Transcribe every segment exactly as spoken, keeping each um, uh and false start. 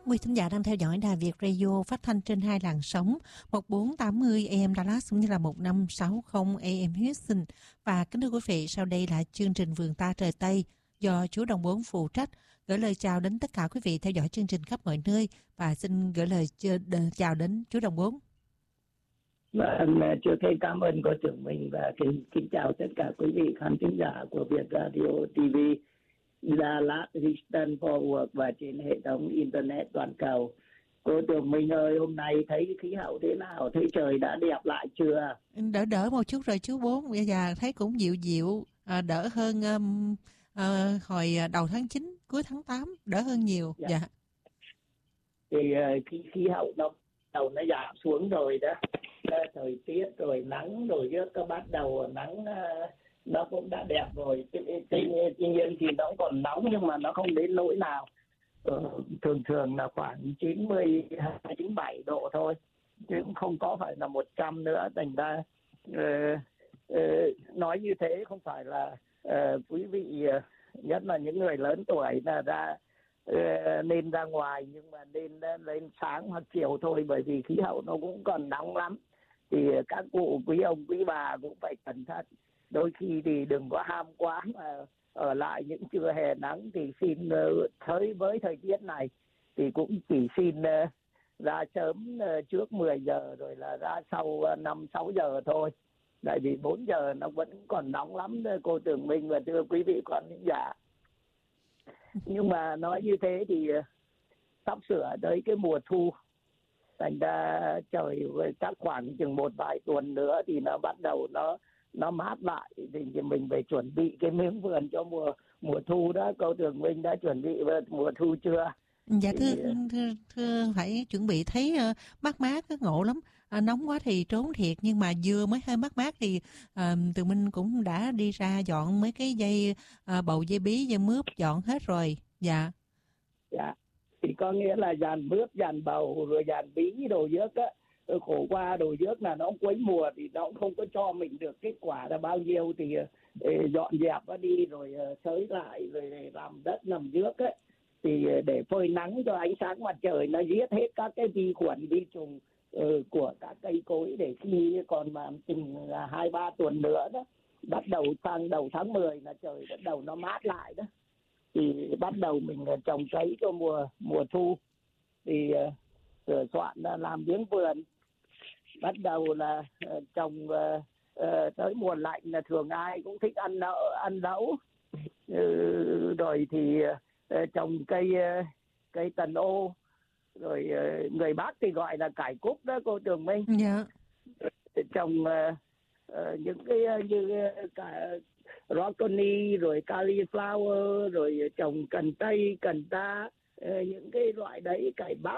Quý thính giả đang theo dõi Đài Việt Radio phát thanh trên hai làn sóng một bốn tám mươi A M Dallas cũng như là một năm sáu mươi A M Houston. Và kính thưa quý vị, sau đây là chương trình Vườn Ta Trời Tây do chú Đồng Bốn phụ trách. Gửi lời chào đến tất cả quý vị theo dõi chương trình khắp mọi nơi và xin gửi lời chào đến chú Đồng Bốn. Vâng, trước hết cảm ơn cô trưởng mình và kính, kính chào tất cả quý vị khán thính giả của Việt Radio ti vi, Dallas, Houston, Fort Worth và trên hệ thống Internet toàn cầu. Cô trưởng mình ơi, hôm nay thấy khí hậu thế nào? Thấy trời đã đẹp lại chưa? Đỡ đỡ một chút rồi chú Bốn, bây giờ thấy cũng dịu dịu, đỡ hơn um, uh, hồi đầu tháng chín, cuối tháng tám, đỡ hơn nhiều. Dạ. dạ. Thì uh, khí, khí hậu nó đầu nó giảm xuống rồi đó. Thời tiết rồi nắng rồi các bắt đầu nắng nó cũng đã đẹp rồi. Tuy nhiên thì nó còn nóng nhưng mà nó không đến nỗi nào. Thường thường là khoảng chín mươi chín mươi bảy độ thôi, chứ cũng không có phải là một trăm nữa. Thành ra uh, uh, nói như thế không phải là uh, quý vị uh, nhất là những người lớn tuổi là ra uh, nên ra ngoài, nhưng mà nên uh, lên sáng hoặc chiều thôi, bởi vì khí hậu nó cũng còn nóng lắm. Thì các cụ quý ông quý bà cũng phải cẩn thận, đôi khi thì đừng có ham quá mà ở lại những trưa hè nắng. Thì xin tới với thời tiết này thì cũng chỉ xin ra sớm trước mười giờ rồi là ra sau năm sáu giờ thôi, tại vì bốn giờ nó vẫn còn nóng lắm cô Tường Minh và thưa quý vị khán giả. Nhưng mà nói như thế thì sắp sửa tới cái mùa thu, thành ra trời chắc khoảng chừng một vài tuần nữa thì nó bắt đầu nó nó mát lại, thì mình phải chuẩn bị cái miếng vườn cho mùa mùa thu đó. Cô Tường Minh đã chuẩn bị mùa thu chưa? Dạ thưa thì... thưa, thưa phải chuẩn bị. Thấy uh, mát mát cái ngộ lắm, uh, nóng quá thì trốn thiệt, nhưng mà vừa mới hơi mát mát thì uh, Tường Minh cũng đã đi ra dọn mấy cái dây uh, bầu, dây bí, dây mướp, dọn hết rồi. Dạ. Dạ. Thì có nghĩa là dàn mướp, dàn bầu rồi dàn bí đồ dớt á, khổ qua đồ dớt là nó quấy mùa thì nó cũng không có cho mình được kết quả là bao nhiêu. Thì uh, dọn dẹp nó đi rồi uh, xới lại rồi làm đất làm dớt á, thì uh, để phơi nắng cho ánh sáng mặt trời nó giết hết các cái vi khuẩn vi trùng uh, của các cây cối, để khi còn mà chừng hai ba tuần nữa đó, bắt đầu sang đầu tháng mười là trời bắt đầu nó mát lại đó, thì bắt đầu mình trồng cấy cho mùa mùa thu. Thì uh, sửa soạn làm miếng vườn, bắt đầu là uh, trồng uh, uh, tới mùa lạnh là thường ai cũng thích ăn nấu ăn nấu uh, rồi thì uh, trồng cây uh, cây tần ô, rồi uh, người Bắc thì gọi là cải cúc đó cô Tường Minh. Dạ. Trồng uh, uh, những cái uh, như uh, cả broccoli rồi cauliflower, rồi trồng cần tây, cần ta, những cái loại đấy, cải bắp.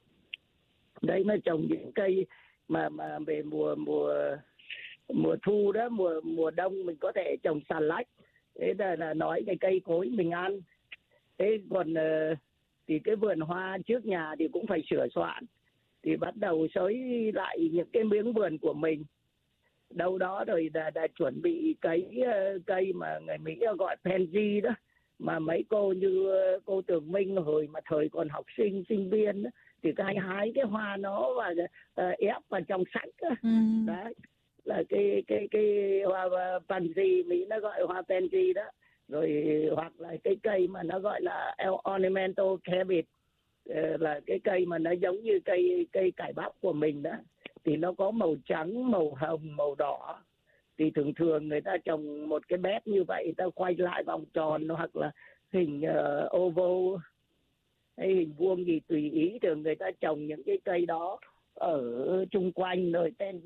Đấy mà trồng những cây mà mà về mùa mùa mùa thu đó, mùa mùa đông mình có thể trồng xà lách. Thế là, là nói cái cây cối mình ăn. Thế còn thì cái vườn hoa trước nhà thì cũng phải sửa soạn, thì bắt đầu xới lại những cái miếng vườn của mình đâu đó, rồi đã, đã chuẩn bị cấy uh, cây mà người Mỹ gọi pansy đó, mà mấy cô như uh, cô Tường Minh hồi mà thời còn học sinh sinh viên đó, thì cái hái cái hoa nó và uh, ép vào trong sách đó. Ừ. Đấy là cái cái cái hoa uh, pansy, Mỹ nó gọi hoa pansy đó. Rồi hoặc là cái cây mà nó gọi là ornamental cabbage, uh, là cái cây mà nó giống như cây cây cải bắp của mình đó, thì nó có màu trắng, màu hồng, màu đỏ. Thì thường thường người ta trồng một cái bét như vậy, người ta quay lại vòng tròn hoặc là hình uh, oval hay hình vuông gì tùy ý. Thường người ta trồng những cái cây đó ở chung quanh rồi tên.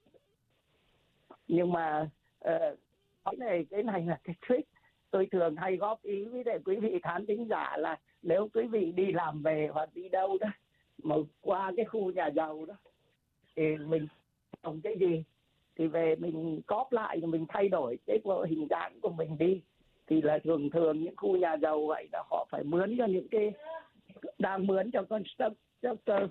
Nhưng mà uh, cái này cái này là cái trick tôi thường hay góp ý với lại quý vị khán thính giả là nếu quý vị đi làm về hoặc đi đâu đó mà qua cái khu nhà giàu đó, thì mình trồng cái gì thì về mình cóp lại rồi mình thay đổi cái hình dáng của mình đi. Thì là thường thường những khu nhà giàu vậy là họ phải mướn cho những cái đang mướn cho constructor,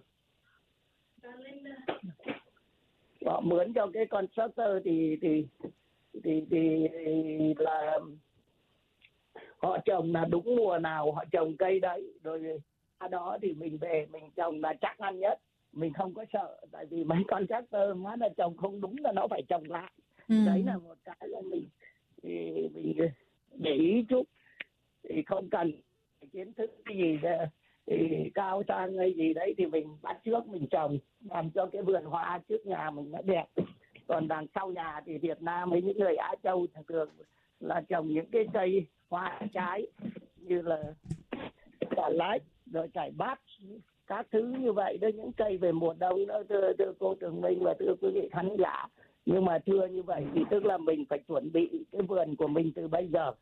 họ mướn cho cái constructor thì thì thì thì là họ trồng là đúng mùa nào họ trồng cây đấy, rồi đó thì mình về mình trồng là chắc ăn nhất. Mình không có sợ, tại vì mấy con tractor má là trồng không đúng là nó phải trồng lại. Ừ. Đấy là một cái là mình thì mình để ý chút, thì không cần kiến thức cái gì thì cao sang hay gì đấy thì mình bắt trước mình trồng, làm cho cái vườn hoa trước nhà mình nó đẹp. Còn đằng sau nhà thì Việt Nam với những người Á Châu thường là trồng những cái cây hoa trái như là xà lách rồi cải bát các thứ như vậy đó, những cây về mùa đông đó, thưa, thưa cô Trường Minh và thưa quý vị khán giả. Nhưng mà thưa như vậy thì tức là mình phải chuẩn bị cái vườn của mình từ bây giờ,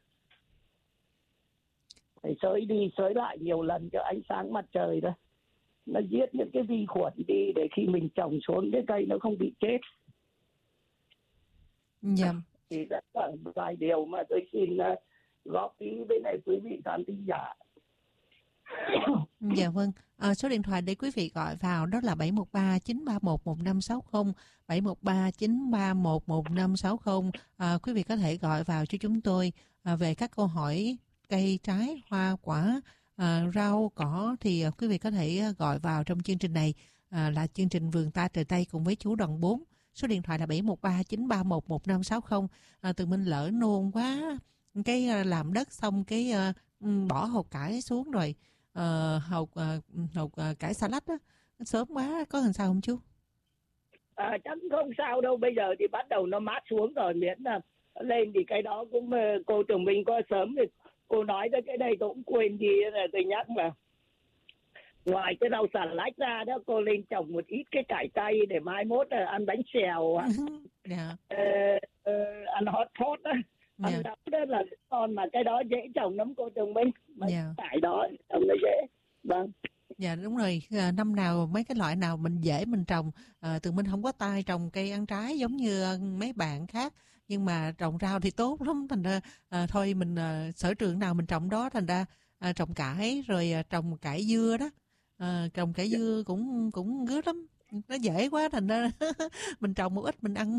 phải xới đi xới lại nhiều lần cho ánh sáng mặt trời đó nó giết những cái vi khuẩn đi, để khi mình trồng xuống cái cây nó không bị chết. Dạ. Thì rất là vài điều mà tôi xin uh, góp ý với lại quý vị khán thính giả. Dạ vâng, à, số điện thoại để quý vị gọi vào đó là bảy một ba chín ba một một năm sáu không, bảy một ba chín ba một một năm sáu không. À, quý vị có thể gọi vào cho chúng tôi à, về các câu hỏi cây trái, hoa quả, à, rau, cỏ thì à, quý vị có thể gọi vào trong chương trình này à, là chương trình Vườn Ta Trời Tây cùng với chú Đoàn bốn. Số điện thoại là bảy một ba chín ba một một năm sáu không. À, Tường Minh lỡ nôn quá, cái à, làm đất xong cái à, bỏ hột cải xuống rồi. Uh, hột uh, hột uh, cải salad á, sớm quá, có làm sao không chú? À, chắc không sao đâu, bây giờ thì bắt đầu nó mát xuống rồi, miễn là lên thì cái đó cũng cô Trường Minh có sớm thì cô nói tới cái đây tôi cũng quên gì là tôi nhắc mà. Ngoài cái rau xà lách ra đó, cô lên trồng một ít cái cải tay để mai mốt là ăn bánh xèo, yeah. uh, uh, ăn hot pot á. Ăn yeah. đó, đó là con mà cái đó dễ trồng lắm cô Trường Minh. Mấy yeah. cải đó trồng nó dễ. Vâng. Dạ đúng rồi, à, năm nào mấy cái loại nào mình dễ mình trồng. À, Tụi mình không có tay trồng cây ăn trái giống như mấy bạn khác, nhưng mà trồng rau thì tốt lắm. Thành ra à, thôi mình à, sở trường nào mình trồng đó, thành ra à, trồng cải rồi à, trồng cải dưa đó. À, trồng cải dưa cũng cũng gớt lắm, nó dễ quá, thành ra mình trồng một ít mình ăn.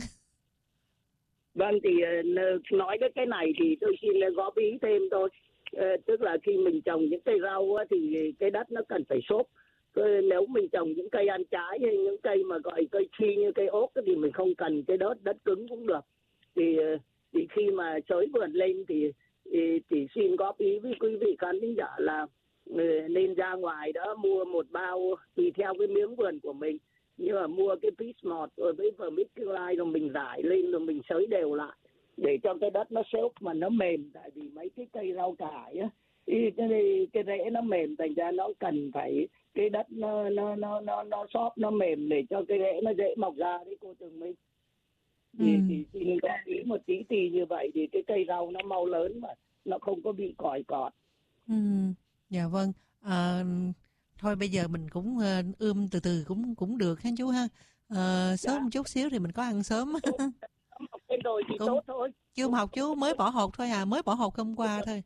Vâng, thì nói đến cái này thì tôi xin góp ý thêm thôi. Ờ, tức là khi mình trồng những cây rau á, thì cái đất nó cần phải xốp. Nếu mình trồng những cây ăn trái hay những cây mà gọi cây chi như cây ốt thì mình không cần cái đất đất cứng cũng được. Thì thì khi mà xới vườn lên thì thì, thì xin góp ý với quý vị khán thính giả là nên ra ngoài đó mua một bao tùy theo cái miếng vườn của mình, nhưng mà mua cái Peace rồi với vermiculite rồi mình rải lên rồi mình xới đều lại để cho cái đất nó xốp mà nó mềm. Tại vì mấy cái cây rau cải á, thì cái, cái rễ nó mềm, thành ra nó cần phải cái đất nó nó nó nó nó xốp nó mềm để cho cái rễ nó dễ mọc ra đấy cô Trường Minh. Thì, ừ. thì xin góp ý một tí thì như vậy thì cái cây rau nó mau lớn mà nó không có bị còi cọt. Ừ. Dạ vâng. À, thôi bây giờ mình cũng uh, ươm từ từ cũng cũng được ha chú ha. Uh, sớm dạ. một chút xíu thì mình có ăn sớm. Học lên rồi thì cũng tốt thôi. Chưa học chú, mới bỏ hột thôi à, mới bỏ hột hôm qua thôi.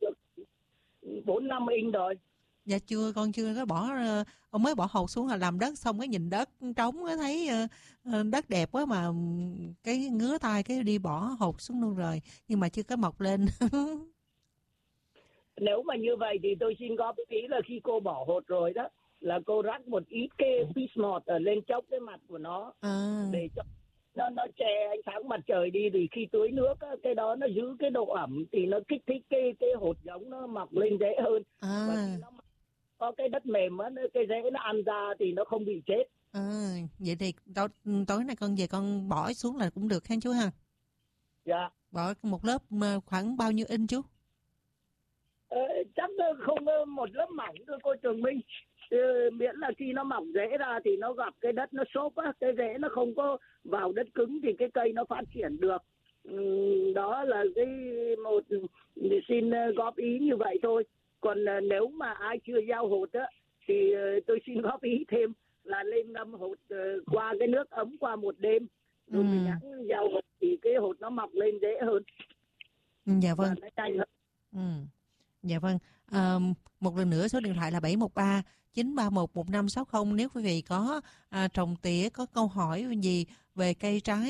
Bốn năm inch rồi. Dạ chưa, con chưa có bỏ, con mới bỏ hột xuống là làm đất xong cái nhìn đất trống thấy đất đẹp quá mà cái ngứa tay cái đi bỏ hột xuống luôn rồi, nhưng mà chưa có mọc lên. Nếu mà như vậy thì tôi xin góp ý là khi cô bỏ hột rồi đó là cô rắc một ít cái Peace ở lên chốc cái mặt của nó à. Để cho nó nó che ánh sáng mặt trời đi, thì khi tưới nước á, cái đó nó giữ cái độ ẩm thì nó kích thích cái cái hột giống nó mọc lên dễ hơn. À. Và khi nó có cái đất mềm á, cái rễ nó ăn ra thì nó không bị chết. À, vậy thì tối, tối nay con về con bỏ xuống là cũng được ha chú ha. Dạ. Bỏ một lớp khoảng bao nhiêu inch chú? Ờ, chắc không một lớp mỏng thôi cô Trường Minh. Ừ, miễn là khi nó mỏng rễ ra thì nó gặp cái đất nó xốp á, cái rễ nó không có vào đất cứng thì cái cây nó phát triển được. Ừ, đó là cái một xin góp ý như vậy thôi. Còn nếu mà ai chưa gieo hột á thì tôi xin góp ý thêm là lên ngâm hột qua cái nước ấm qua một đêm rồi ừ. mình hãng gieo hột thì cái hột nó mọc lên dễ hơn. Dạ vâng. Ừ. Dạ vâng. À, một lần nữa số điện thoại là bảy một ba chín ba một một năm sáu không. Nếu quý vị có à, trồng tỉa, có câu hỏi gì về cây trái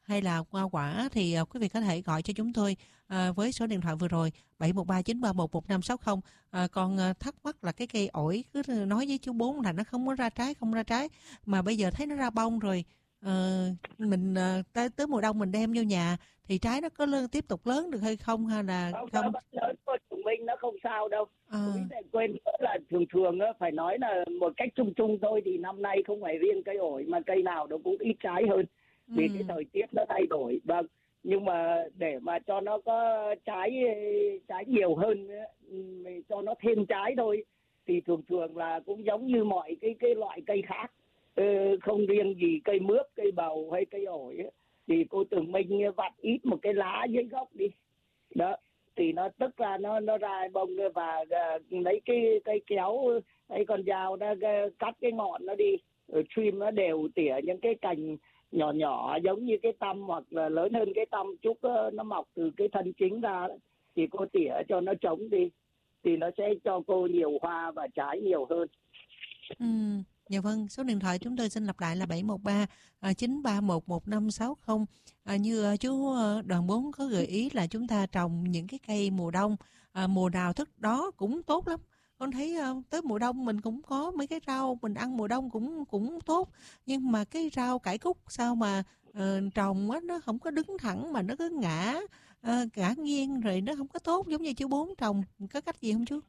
hay là hoa quả thì à, quý vị có thể gọi cho chúng tôi à, với số điện thoại vừa rồi bảy một ba chín ba một một năm sáu không. À, còn à, thắc mắc là cái cây ổi cứ nói với chú Bốn là nó không có ra trái, không ra trái, mà bây giờ thấy nó ra bông rồi. Ờ, mình à, tới, tới mùa đông mình đem vô nhà thì trái nó có lớn, tiếp tục lớn được hay không, hay là Không, không? nó vẫn lớn thôi, Tùng Minh nó không sao đâu. À, Quý vị quên nữa là thường thường á, phải nói là một cách chung chung thôi, thì năm nay không phải riêng cây ổi mà cây nào nó cũng ít trái hơn vì cái ừ, thời tiết nó thay đổi. Vâng, nhưng mà để mà cho nó có trái trái nhiều hơn á, cho nó thêm trái thôi, thì thường thường là cũng giống như mọi cái cái loại cây khác. Ờ, không riêng gì cây mướp, cây bầu hay cây ổi ấy, thì cô Tường Minh vặt ít một cái lá dưới gốc đi đó, thì nó tức là nó nó ra bông, và uh, lấy cái cây kéo hay con dao nó uh, cắt cái ngọn nó đi, rồi trim nó đều, tỉa những cái cành nhỏ nhỏ giống như cái tăm hoặc là lớn hơn cái tăm chút uh, nó mọc từ cái thân chính ra, thì cô tỉa cho nó trống đi, thì nó sẽ cho cô nhiều hoa và trái nhiều hơn. ừ. Dạ vâng, số điện thoại chúng tôi xin lặp lại là bảy một ba chín ba một một năm sáu không. À, như à, chú à, Đoàn Bốn có gợi ý là chúng ta trồng những cái cây mùa đông, à, mùa nào thức đó cũng tốt lắm. Con thấy à, tới mùa đông mình cũng có mấy cái rau mình ăn mùa đông cũng cũng tốt, nhưng mà cái rau cải cúc sao mà ờ, trồng á nó không có đứng thẳng mà nó cứ ngã à, ngã nghiêng rồi nó không có tốt giống như chú Bốn trồng, có cách gì không chú?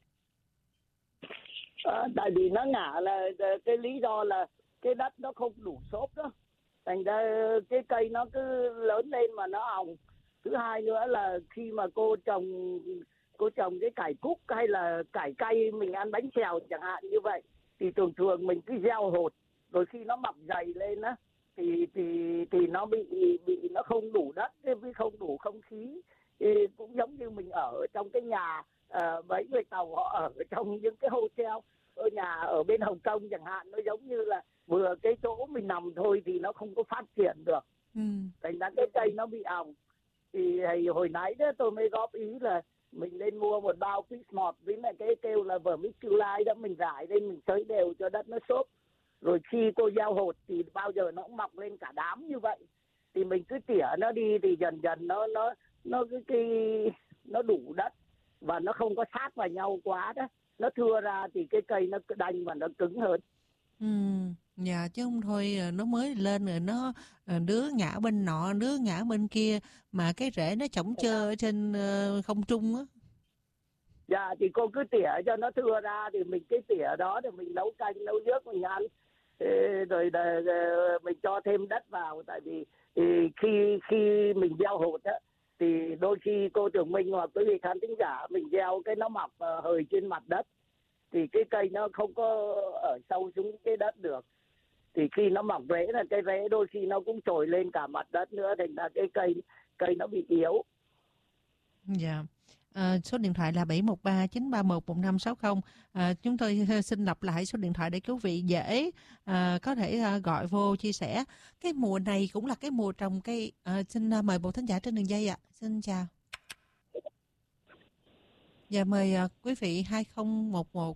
À, tại vì nó ngã là cái lý do là cái đất nó không đủ xốp đó, thành ra cái cây nó cứ lớn lên mà nó òng. Thứ hai nữa là khi mà cô trồng cô trồng cái cải cúc hay là cải cay mình ăn bánh xèo chẳng hạn như vậy, thì thường thường mình cứ gieo hột, rồi khi nó mọc dày lên á thì thì thì nó bị bị nó không đủ đất với không đủ không khí, thì cũng giống như mình ở trong cái nhà. À, mấy người Tàu họ ở trong những cái hotel, ở nhà ở bên Hồng Kông chẳng hạn, nó giống như là vừa cái chỗ mình nằm thôi thì nó không có phát triển được, Ừ. thành ra cái cây nó bị ỏng. Thì hồi nãy đó tôi mới góp ý là mình nên mua một bao Pismot với lại cái kêu là vermiculite đó, mình rải lên mình xới đều cho đất nó xốp, rồi khi cô gieo hột thì bao giờ nó cũng mọc lên cả đám như vậy, thì mình cứ tỉa nó đi thì dần dần nó nó nó cái, cái nó đủ đất và nó không có sát vào nhau quá đó, nó thưa ra thì cái cây nó đanh và nó cứng hơn. Ừ, dạ chứ không thôi nó mới lên rồi nó đứa ngã bên nọ đứa ngã bên kia mà cái rễ nó chỏng chơ ở trên ờ, không trung á. Dạ thì cô cứ tỉa cho nó thưa ra, thì mình cái tỉa đó thì mình nấu canh nấu nước mình ăn. Ê, rồi là, là mình cho thêm đất vào, tại vì thì khi khi mình gieo hột á thì đôi khi cô Tường Minh hoặc quý vị khán thính giả mình gieo cái nó mọc uh, hời trên mặt đất, thì cái cây nó không có ở sâu xuống cái đất được, thì khi nó mọc rễ là cái rễ đôi khi nó cũng trồi lên cả mặt đất nữa, thành ra cái cây cây nó bị yếu. Dạ. À, số điện thoại là bảy một ba chín ba một một năm sáu không. À, chúng tôi xin lặp lại số điện thoại để quý vị dễ à, có thể à, gọi vô chia sẻ. Cái mùa này cũng là cái mùa trồng cây. À, xin à, mời một thính giả trên đường dây ạ. À. Xin chào. Dạ mời à, quý vị hai không một một.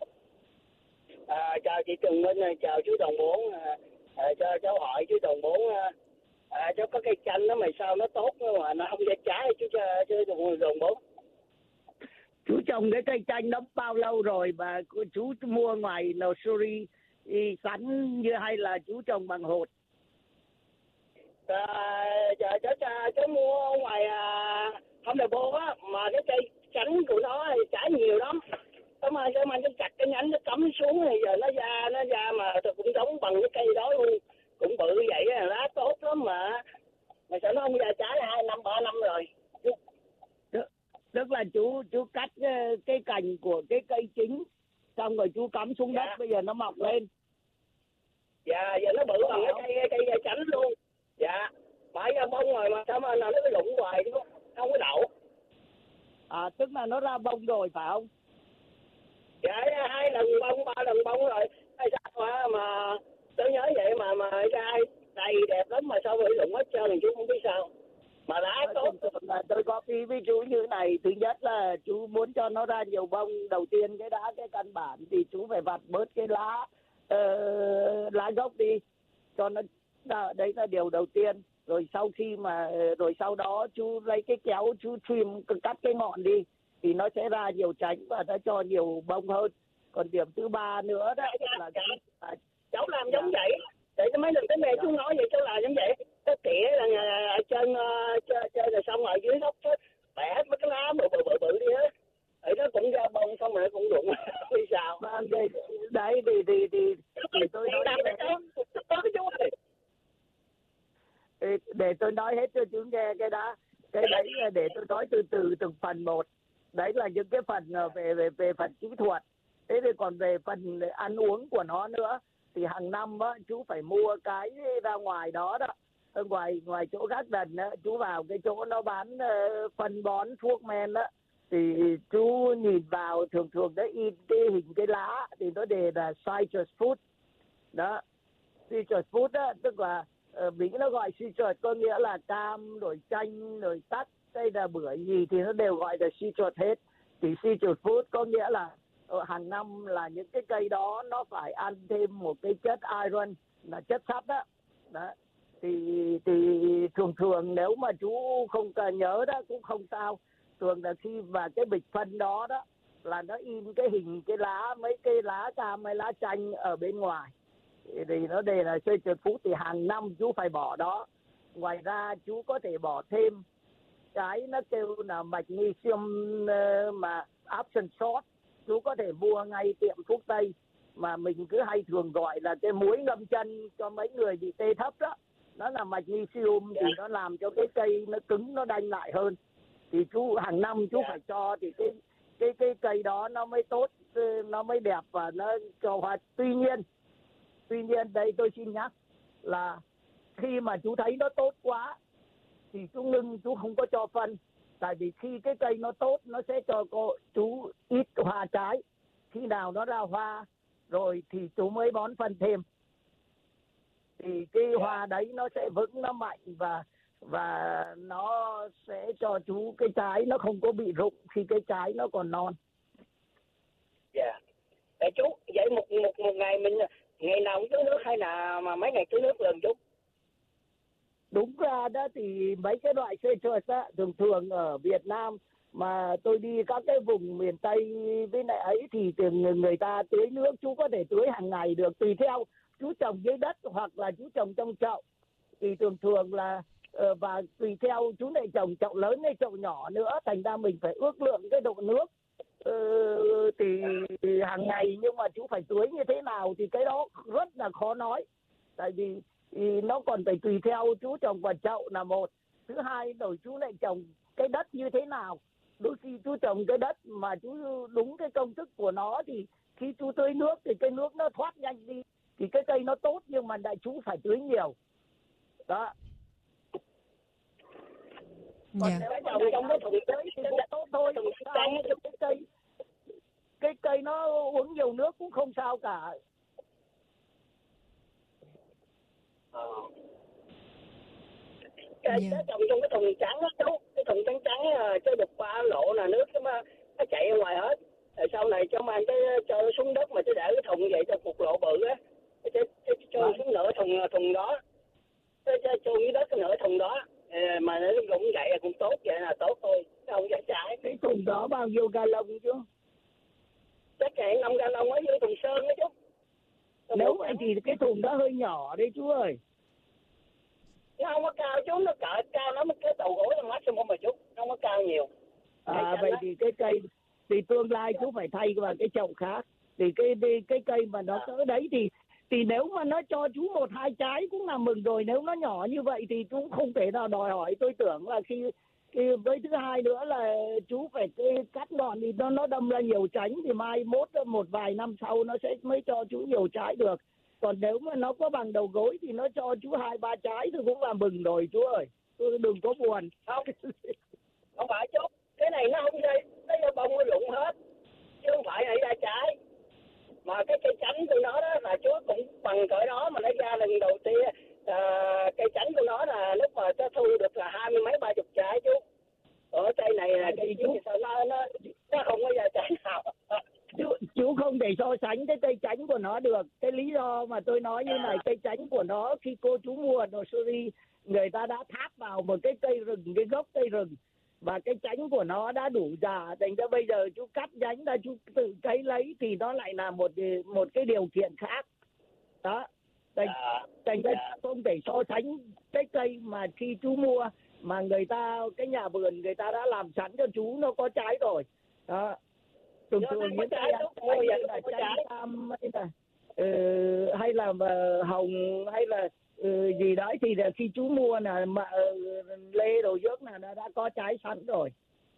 À, chào chị Tường Minh, chào chú Đồng Bốn. À, à, cho cháu hỏi chú Đồng Bốn, à, cháu có cây chanh đó mà sao nó tốt mà nó không ra trái chú chú Đồng Bốn? Chú trồng cái cây chanh đó bao lâu rồi mà chú mua ngoài nursery sẵn như hay là chú trồng bằng hột? À, cháu, cháu, cháu mua ngoài à, Home Depot á, mà cái cây chanh của nó trái nhiều lắm. Cái mà cái mà nó chặt cái nhánh nó cắm xuống thì giờ nó ra nó ra mà tôi cũng giống bằng cái cây đó luôn, cũng bự vậy, lá tốt lắm mà mà sao nó không ra trái hai năm ba năm rồi. Tức là chú chú cắt cái cành của cái cây chính xong rồi chú cắm xuống dạ. đất bây giờ nó mọc lên. Dạ giờ nó bự bằng cái cây cây, cây chánh luôn. Dạ phải ra bông rồi mà sao mà nó cứ rụng hoài chứ không có đậu. À tức là nó ra bông rồi phải không? Dạ hai lần bông ba lần bông rồi hay sao mà, mà tôi nhớ vậy mà mà ra đầy đẹp lắm mà sao bị rụng hết trơn thì chú không biết sao. Mà lá tốt là tôi có ý với chú như này, thứ nhất là chú muốn cho nó ra nhiều bông, đầu tiên cái đã cái căn bản thì chú phải vặt bớt cái lá uh, lá gốc đi cho nó, đấy là điều đầu tiên. rồi sau khi mà rồi sau đó chú lấy cái kéo chú trim cắt cái ngọn đi thì nó sẽ ra nhiều tránh và nó cho nhiều bông hơn. Còn điểm thứ ba nữa đó là cái, à, cháu làm dạ. giống vậy để cho mấy lần tới mẹ dạ. chú nói vậy cháu làm giống vậy. Cái tỉa là ở trên chơi chơi rồi xong ở dưới gốc bẻ hết mấy cái lá bự bự bự bự đi hết. Ở đó cũng ra bông xong rồi cũng rụng vì sao đấy đấy thì thì thì, thì tôi nói để, để, để tôi nói hết cho chú nghe cái đó. Cái đấy là để tôi nói từ từ từng phần một. Đấy là những cái phần về về về phần kỹ thuật. Thế thì còn về phần ăn uống của nó nữa thì hàng năm á chú phải mua cái ra ngoài đó đó. Ở ngoài ngoài chỗ gác đần á, chú vào cái chỗ nó bán uh, phân bón thuốc men á thì chú nhìn vào thường thường nó in cái hình cái lá thì nó đề là citrus fruit đó. Citrus fruit á tức là uh, Mỹ nó gọi citrus có nghĩa là cam rồi chanh rồi tắc hay là bưởi gì thì nó đều gọi là citrus hết. Thì citrus fruit có nghĩa là uh, hàng năm là những cái cây đó nó phải ăn thêm một cái chất iron là chất sắt đó. Đó thì thì thường thường nếu mà chú không cần nhớ đó cũng không sao. Thường là khi mà cái bịch phân đó đó là nó in cái hình cái lá mấy cây lá cam hay lá chanh ở bên ngoài thì nó đề là citrus fruit thì hàng năm chú phải bỏ đó. Ngoài ra chú có thể bỏ thêm cái nó kêu là magnesium mà option short, chú có thể mua ngay tiệm thuốc tây mà mình cứ hay thường gọi là cái muối ngâm chân cho mấy người bị tê thấp đó. Nó là magnesium thì nó làm cho cái cây nó cứng nó đanh lại hơn. Thì chú hàng năm chú phải cho thì cái cái cái cây đó nó mới tốt, nó mới đẹp và nó cho hoa. Tuy nhiên tuy nhiên đây tôi xin nhắc là khi mà chú thấy nó tốt quá thì chú ngưng, chú không có cho phân. Tại vì khi cái cây nó tốt nó sẽ cho cô chú ít hoa trái. Khi nào nó ra hoa rồi thì chú mới bón phân thêm. Thì cái hoa đấy nó sẽ vững, nó mạnh và và nó sẽ cho chú cái trái nó không có bị rụng khi cái trái nó còn non. Dạ. Để chú vậy một một một ngày mình ngày nào cũng tưới nước hay là mà mấy ngày tưới nước lần chú? Đúng ra đó thì mấy cái loại citrus á thường thường ở Việt Nam mà tôi đi các cái vùng miền Tây với lại ấy thì thường người ta tưới nước chú có thể tưới hàng ngày được, tùy theo chú trồng dưới đất hoặc là chú trồng trong chậu. Thì thường thường là và tùy theo chú lại trồng chậu lớn hay chậu nhỏ nữa, thành ra mình phải ước lượng cái độ nước ừ, thì, thì hàng ngày. Nhưng mà chú phải tưới như thế nào thì cái đó rất là khó nói. Tại vì thì nó còn phải tùy theo chú trồng vào chậu là một. Thứ hai rồi chú lại trồng cái đất như thế nào. Đôi khi chú trồng cái đất mà chú đúng cái công thức của nó thì khi chú tưới nước thì cái nước nó thoát nhanh đi thì cái cây nó tốt, nhưng mà đại chú phải tưới nhiều đó. Còn yeah. nếu mà trồng trong cái thùng tưới thì cũng tốt thôi. Sao? Cái cây cái cây nó uống nhiều nước cũng không sao cả. Ờ. Cái yeah. trồng trong cái thùng trắng đó chú, cái thùng trắng trắng cho được qua lộ là nước mà nó chạy ra ngoài hết. Rồi sau này cho mang cái cho xuống đất mà cho để cái thùng vậy cho cục lộ bự á, cho cho xuống nửa thùng thùng đó, cho cho dưới đất cái nửa thùng đó mà nó cũng vậy là cũng tốt, vậy là tốt thôi, không dám trái. Cái thùng đó bao nhiêu gallon chứ? Chắc hẹn năm gallon ở dưới thùng sơn đó chú. Nếu vậy thì cái thùng đó hơi nhỏ đấy chú ơi. Nó không có cao chú, nó cỡ cao nó cái đầu gối là maximum mà chú, không có cao nhiều. À vậy đó. Thì cái cây thì tương lai chú phải thay vào cái chậu khác. Thì cái cái, cái cây mà nó cỡ đấy thì thì nếu mà nó cho chú một hai trái cũng là mừng rồi. Nếu nó nhỏ như vậy thì chú không thể nào đòi hỏi. Tôi tưởng là khi, khi với thứ hai nữa là chú phải cái cắt ngọn thì nó nó đâm ra nhiều tránh thì mai mốt một vài năm sau nó sẽ mới cho chú nhiều trái được. Còn nếu mà nó có bằng đầu gối thì nó cho chú hai ba trái thì cũng là mừng rồi chú ơi. Tôi đừng có buồn. Không, không phải chú. Cái này nó không đây, cái bông nó rụng hết. Chứ không phải này ra trái. Mà cái cây chánh của nó đó là chú cũng bằng cỡ đó mà nó ra lần đầu tiên. À, cây chánh của nó là lúc mà nó thu được là hai mươi mấy ba chục trái chú. Ở cây này là cây chú nó, nó, nó không có ra trái nào. Chú, chú không thể so sánh cái cây chánh của nó được. Cái lý do mà tôi nói như này, cây chánh của nó khi cô chú mua ở Nursery người ta đã tháp vào một cái cây rừng, cái gốc cây rừng, và cái nhánh của nó đã đủ già, thành ra bây giờ chú cắt nhánh ra chú tự cấy lấy thì nó lại là một một cái điều kiện khác đó. Thành, thành ra không thể so sánh cái cây mà khi chú mua mà người ta, cái nhà vườn người ta đã làm sẵn cho chú, nó có trái rồi đó. Thường thường những cái hay là trái tam hay là uh, hay là uh, hồng hay là uh, gì đó thì là khi chú mua là mà uh, lê đồ dước là nó đã có trái sẵn rồi.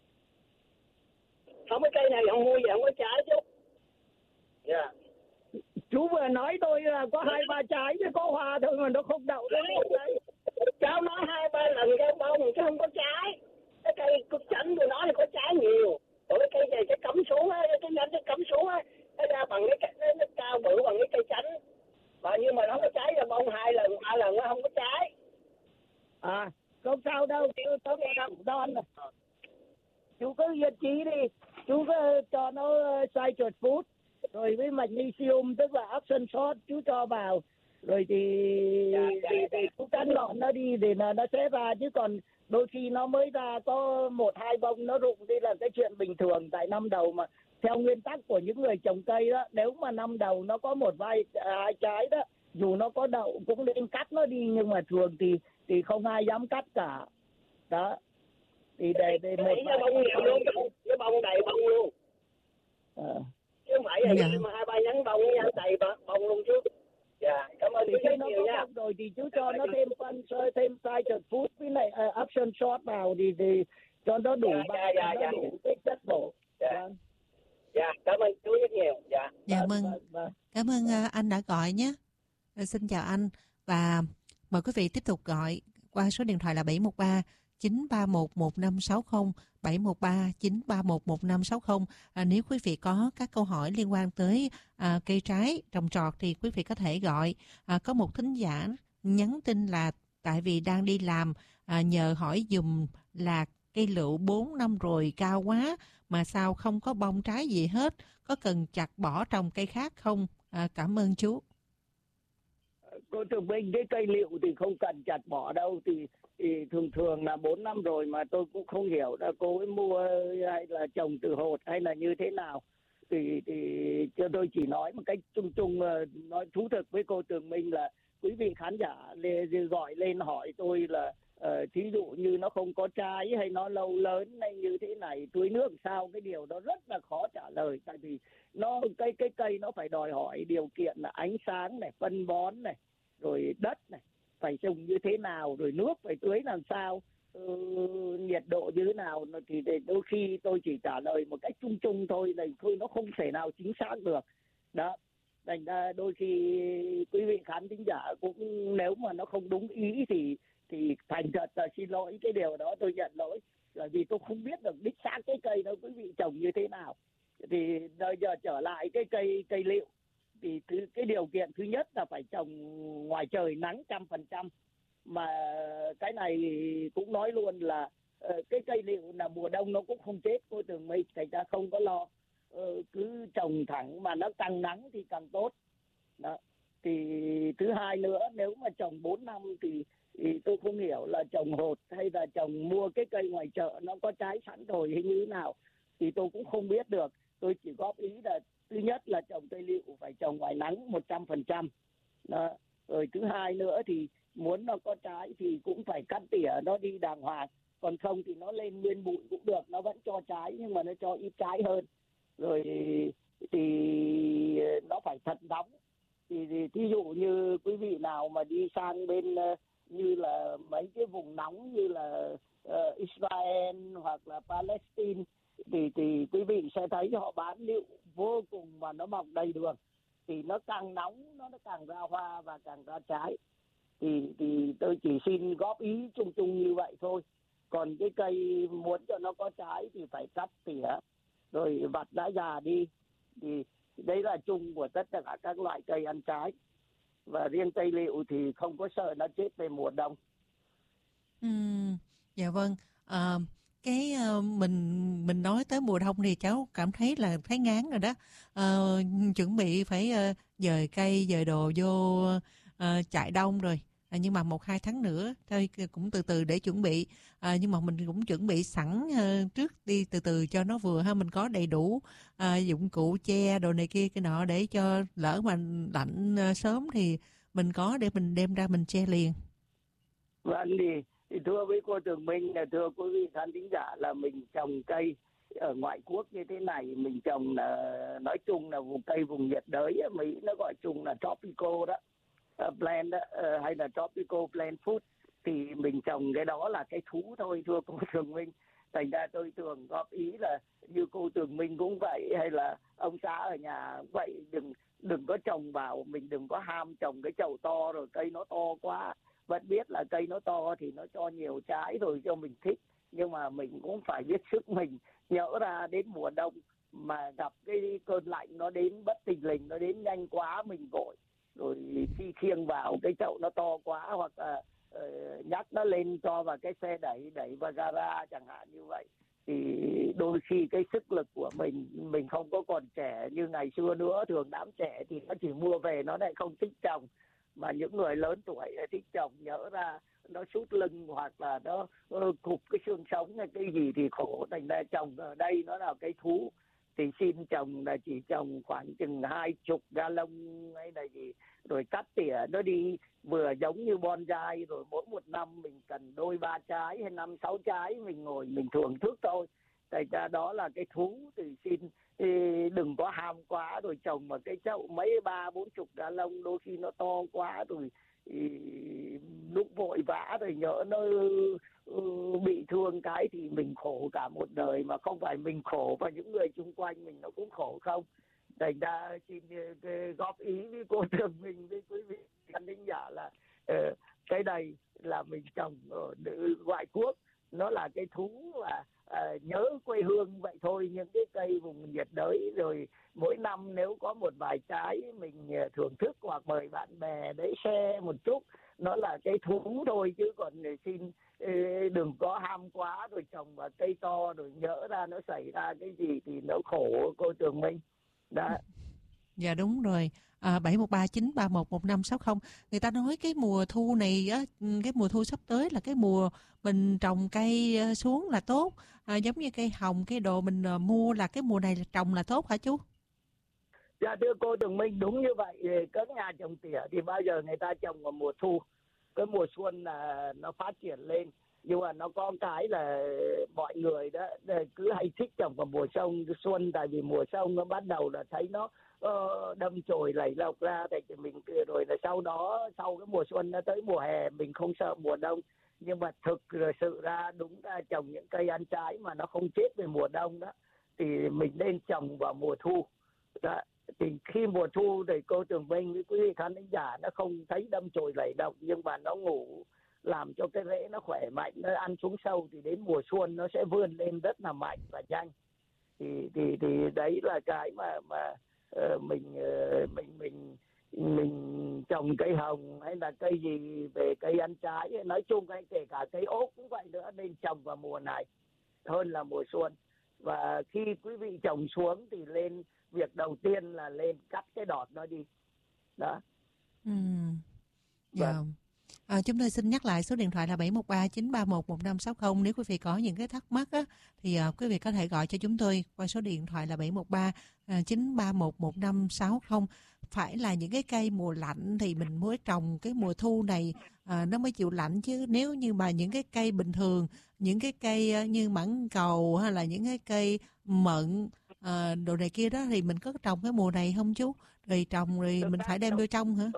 Không, cái cây này không mua gì không có trái chứ. Dạ. Yeah. Chú vừa nói tôi là có hai ba trái chứ có hoa thôi mà nó không đậu lên một đấy. Cháu nói hai ba lần cái bông chứ không có trái. Cái cây cúc chảnh của nó thì có trái nhiều. Còn cái cây này cái cắm xuống á, cái nhánh cái cắm xuống á, nó ra bằng cái cây, nó, nó cao bự bằng cái cây chảnh. Mà nhưng mà nó không có trái ra bông hai lần, ba lần nó không có trái. À, không sao đâu, chú tôi đọc đón rồi. Chú cứ yên trí đi, chú cứ cho nó sai chuột phút. Rồi với magnesium tức là option shot chú cho vào. Rồi thì, dạ, dạ, thì, thì chú cắn lọn nó đi để là nó sẽ ra, chứ còn đôi khi nó mới ra có một hai bông nó rụng đi là cái chuyện bình thường. Tại năm đầu mà theo nguyên tắc của những người trồng cây đó, nếu mà năm đầu nó có một vài hai trái đó, dù nó có đậu cũng nên cắt nó đi, nhưng mà thường thì thì không ai dám cắt cả đó. Thì để để cái một cái bông nhiều luôn, cái bông, cái bông đầy bông luôn. À. Chứ không phải là dạ. mà hai ba nhánh bông nhánh đầy bông luôn chứ. Dạ, cảm ơn thì chú khi rất nó nhiều có nha. bông rồi thì chú cho nó thêm phân, thêm cider food với lại uh, option shot vào thì, thì cho nó đủ dạ, bạc, dạ, nó dạ, đủ cái chất bổ. Dạ. Vâng. Dạ, cảm ơn chú rất nhiều. Dạ. Dạ vâng, vâng. vâng, vâng. Cảm ơn uh, anh đã gọi nhé. Uh, xin chào anh và mời quý vị tiếp tục gọi qua số điện thoại là bảy một ba chín ba một một năm sáu không, bảy một ba chín ba một một năm sáu không. À, nếu quý vị có các câu hỏi liên quan tới à, cây trái trồng trọt thì quý vị có thể gọi. À, có một thính giả nhắn tin là tại vì đang đi làm, à, nhờ hỏi dùm là cây lựu bốn năm rồi cao quá mà sao không có bông trái gì hết, có cần chặt bỏ trồng cây khác không? À, cảm ơn chú. Cô Trường Minh, cái cây liệu thì không cần chặt bỏ đâu, thì thì thường thường là bốn năm rồi mà tôi cũng không hiểu là cô ấy mua hay là trồng từ hột hay là như thế nào. Thì thì cho tôi chỉ nói một cách chung chung, nói thú thực với cô Tường Minh là quý vị khán giả lên, gọi lên hỏi tôi là uh, thí dụ như nó không có trái hay nó lâu lớn hay như thế này, tưới nước sao, cái điều đó rất là khó trả lời. Tại vì nó cái cái cây nó phải đòi hỏi điều kiện là ánh sáng này, phân bón này, rồi đất này phải trồng như thế nào, rồi nước phải tưới làm sao, ừ, nhiệt độ như thế nào, thì đôi khi tôi chỉ trả lời một cách chung chung thôi, là thôi nó không thể nào chính xác được đó. Thành ra đôi khi quý vị khán thính giả cũng nếu mà nó không đúng ý thì thì thành thật là xin lỗi, cái điều đó tôi nhận lỗi, là vì tôi không biết được đích xác cái cây đó quý vị trồng như thế nào. Thì bây giờ trở lại cái cây cây liệu thì thứ, cái điều kiện thứ nhất là phải trồng ngoài trời nắng trăm phần trăm. Mà cái này cũng nói luôn là uh, cái cây liệu là mùa đông nó cũng không chết cô Tường Minh, thành ra không có lo. Uh, cứ trồng thẳng mà nó càng nắng thì càng tốt đó. Thì thứ hai nữa, nếu mà trồng bốn năm thì, thì tôi không hiểu là trồng hột hay là trồng mua cái cây ngoài chợ nó có trái sẵn rồi hay như thế nào, thì tôi cũng không biết được. Tôi chỉ góp ý là thứ nhất là trồng cây liệu phải trồng ngoài nắng một trăm phần trăm. Rồi thứ hai nữa thì muốn nó có trái thì cũng phải cắt tỉa nó đi đàng hoàng. Còn không thì nó lên nguyên bụi cũng được, nó vẫn cho trái nhưng mà nó cho ít trái hơn. Rồi thì nó phải thật nóng. Thì, thì thí dụ như quý vị nào mà đi sang bên như là mấy cái vùng nóng như là uh, Israel hoặc là Palestine thì, thì quý vị sẽ thấy họ bán liệu vô cùng mà nó mọc đầy đường. Thì nó càng nóng nó càng ra hoa và càng ra trái. Thì, thì tôi chỉ xin góp ý chung chung như vậy thôi. Còn cái cây muốn cho nó có trái thì phải cắt tỉa rồi vặt đã già đi. Thì đấy là chung của tất cả các loại cây ăn trái. Và riêng cây liệu thì không có sợ nó chết về mùa đông. Ừ, dạ vâng. À, cái uh, mình mình nói tới mùa đông thì cháu cảm thấy là thấy ngán rồi đó. Uh, chuẩn bị phải uh, dời cây dời đồ vô uh, chạy đông rồi. À, nhưng mà một hai tháng nữa thôi cũng từ từ để chuẩn bị. À, nhưng mà mình cũng chuẩn bị sẵn uh, trước đi từ từ cho nó vừa ha. Mình có đầy đủ uh, dụng cụ che đồ này kia cái nọ để cho lỡ mà lạnh uh, sớm thì mình có để mình đem ra mình che liền. Vâng, thì, thì thưa với cô Tường Minh, là thưa quý vị khán thính giả, là mình trồng cây ở ngoại quốc như thế này, mình trồng là nói chung là vùng cây vùng nhiệt đới, Mỹ nó gọi chung là tropical đó, uh, plant đó, uh, hay là tropical plant food, thì mình trồng cái đó là cái thú thôi, thưa cô Tường Minh. Thành ra tôi thường góp ý là như cô Tường Minh cũng vậy, hay là ông xã ở nhà cũng vậy, đừng đừng có trồng vào, mình đừng có ham trồng cái chậu to rồi cây nó to quá. Vẫn biết là cây nó to thì nó cho nhiều trái rồi cho mình thích, nhưng mà mình cũng phải biết sức mình. Nhỡ ra đến mùa đông mà gặp cái cơn lạnh nó đến bất thình lình, nó đến nhanh quá, mình vội rồi khi khiêng vào cái chậu nó to quá, hoặc là uh, nhắc nó lên cho vào cái xe đẩy đẩy vào gara chẳng hạn như vậy, thì đôi khi cái sức lực của mình mình không có còn trẻ như ngày xưa nữa. Thường đám trẻ thì nó chỉ mua về nó lại không thích trồng, mà những người lớn tuổi thích trồng, nhỡ ra nó sút lưng hoặc là nó uh, cụp cái xương sống hay cái gì thì khổ. Thành ra trồng ở đây nó là cái thú, thì xin trồng là chỉ trồng khoảng chừng hai chục ga lông hay là gì, rồi cắt tỉa nó đi, vừa giống như bonsai, rồi mỗi một năm mình cần đôi ba trái hay năm sáu trái, mình ngồi mình thưởng thức thôi. Thành ra đó là cái thú, thì xin đừng có ham quá rồi trồng mà cái chậu mấy ba bốn chục ga lông, đôi khi nó to quá rồi lúc vội vã rồi nhỡ nó bị thương cái thì mình khổ cả một đời, mà không phải mình khổ và những người xung quanh mình nó cũng khổ không. Thành ra xin góp ý với cô Tường Minh với quý vị khán thính giả là uh, cái này là mình trồng ở ngoại quốc, nó là cái thú và À, nhớ quê hương vậy thôi. Những cái cây vùng nhiệt đới rồi mỗi năm nếu có một vài trái mình thưởng thức hoặc mời bạn bè để share một chút, nó là cái thú thôi. Chứ còn xin đừng có ham quá rồi trồng vào cây to rồi nhỡ ra nó xảy ra cái gì thì nó khổ cô Tường Minh đó. Dạ đúng rồi. À, bảy một ba chín ba một một năm sáu không. Người ta nói cái mùa thu này á, cái mùa thu sắp tới là cái mùa mình trồng cây xuống là tốt. À, giống như cây hồng, cây đồ mình uh, mua là cái mùa này là trồng là tốt hả chú? Dạ thưa cô Tường Minh, đúng như vậy. Các nhà trồng tỉa thì bao giờ người ta trồng vào mùa thu, cái mùa xuân là nó phát triển lên. Nhưng mà nó có cái là mọi người đó cứ hay thích trồng vào mùa sông xuân, tại vì mùa sông nó bắt đầu là thấy nó uh, đâm chồi lầy lộc ra, thì mình rồi là sau đó sau cái mùa xuân nó tới mùa hè mình không sợ mùa đông. Nhưng mà thực sự ra đúng ra trồng những cây ăn trái mà nó không chết về mùa đông đó thì mình nên trồng vào mùa thu đó. Thì khi mùa thu thì cô Tường Minh với quý vị khán giả nó không thấy đâm chồi lầy lộc, nhưng mà nó ngủ làm cho cái rễ nó khỏe mạnh, nó ăn xuống sâu thì đến mùa xuân nó sẽ vươn lên rất là mạnh và nhanh. Thì thì thì đấy là cái mà mà uh, mình uh, mình mình mình trồng cây hồng hay là cây gì về cây ăn trái, nói chung hay kể cả cây ốt cũng vậy nữa, nên trồng vào mùa này hơn là mùa xuân. Và khi quý vị trồng xuống thì lên việc đầu tiên là lên cắt cái đọt nó đi đó. Ừ. Yeah. Vâng. À, chúng tôi xin nhắc lại số điện thoại là bảy một ba chín ba một một năm sáu không. Nếu quý vị có những cái thắc mắc á, thì à, quý vị có thể gọi cho chúng tôi qua số điện thoại là bảy một ba chín ba một một năm sáu không. Phải là những cái cây mùa lạnh thì mình mới trồng cái mùa thu này à, nó mới chịu lạnh, chứ nếu như mà những cái cây bình thường, những cái cây như mãng cầu hay là những cái cây mận à, đồ này kia đó thì mình có trồng cái mùa này không chú? Rồi trồng rồi mình phải đem vô trong hả?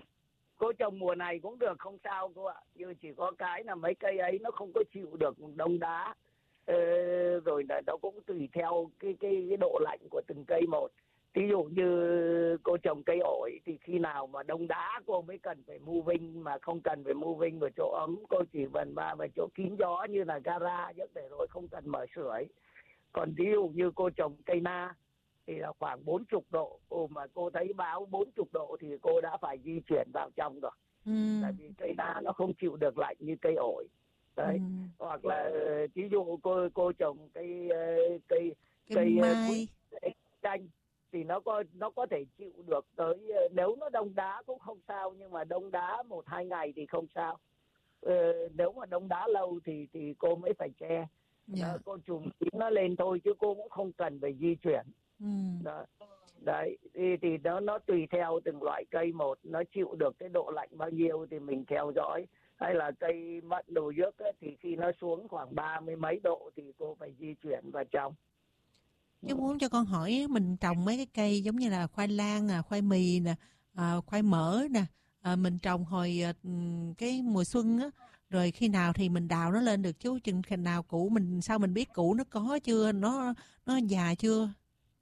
Cô trồng mùa này cũng được, không sao cô ạ. Nhưng chỉ có cái là mấy cây ấy nó không có chịu được đông đá. Ờ, rồi là nó cũng tùy theo cái, cái, cái độ lạnh của từng cây một. Ví dụ như cô trồng cây ổi thì khi nào mà đông đá cô mới cần phải moving, mà không cần phải moving vào chỗ ấm, cô chỉ cần vào vào chỗ kín gió như là gara nhất để rồi không cần mở sưởi. Còn ví dụ như cô trồng cây na thì là khoảng bốn mươi độ, Ồ, mà cô thấy báo bốn mươi độ thì cô đã phải di chuyển vào trong rồi. Ừ. Tại vì cây na nó không chịu được lạnh như cây ổi. Đấy. Ừ. Hoặc là ví dụ cô cô trồng cây cây cây, cây mai, chanh thì nó có nó có thể chịu được tới, nếu nó đông đá cũng không sao, nhưng mà đông đá một hai ngày thì không sao. Ờ, nếu mà đông đá lâu thì thì cô mới phải che. Yeah. Đó, cô chùm kín nó lên thôi chứ cô cũng không cần phải di chuyển. Ừ. Đó. Đấy thì, thì nó nó tùy theo từng loại cây một, nó chịu được cái độ lạnh bao nhiêu thì mình theo dõi. Hay là cây mận đồ dước ấy, thì khi nó xuống khoảng ba mươi mấy độ thì cô phải di chuyển vào trong. Chú muốn cho con hỏi mình trồng mấy cái cây giống như là khoai lang nè, khoai mì nè, à, khoai mỡ nè, à, mình trồng hồi à, cái mùa xuân á, rồi khi nào thì mình đào nó lên được chú? Chừng khi nào củ mình, sao mình biết củ nó có chưa, nó nó già chưa?